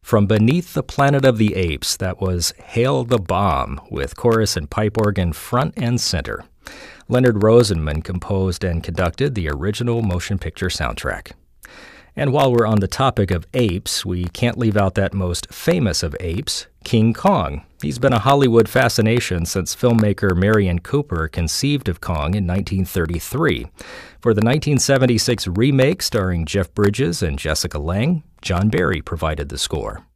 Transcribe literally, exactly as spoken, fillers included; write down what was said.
From Beneath the Planet of the Apes, that was Hail the Bomb, with chorus and pipe organ front and center. Leonard Rosenman composed and conducted the original motion picture soundtrack. And while we're on the topic of apes, we can't leave out that most famous of apes, King Kong. He's been a Hollywood fascination since filmmaker Merian Cooper conceived of Kong in nineteen thirty-three. For the nineteen seventy-six remake starring Jeff Bridges and Jessica Lange, John Barry provided the score.